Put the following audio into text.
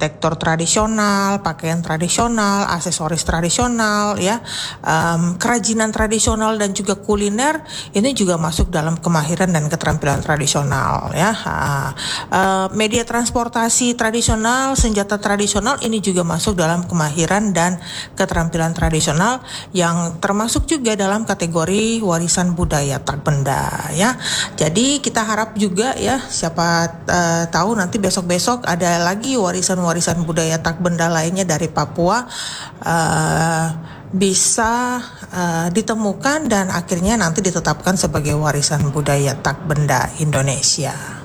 arsitektur tradisional, pakaian tradisional, aksesoris tradisional, ya, kerajinan tradisional dan juga kuliner ini juga masuk dalam kemahiran dan keterampilan tradisional, ya. Media transportasi tradisional, senjata tradisional ini juga masuk dalam kemahiran dan keterampilan tradisional yang termasuk juga dalam kategori warisan budaya tak benda, ya. Jadi kita harap juga, ya, siapa tahu nanti besok-besok ada lagi warisan-warisan budaya tak benda lainnya dari Papua bisa ditemukan dan akhirnya nanti ditetapkan sebagai warisan budaya tak benda Indonesia.